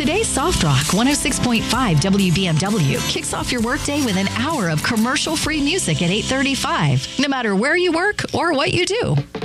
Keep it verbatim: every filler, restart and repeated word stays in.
Today's Soft Rock one oh six point five W B M W kicks off your workday with an hour of commercial-free music at eight thirty-five, no matter where you work or what you do.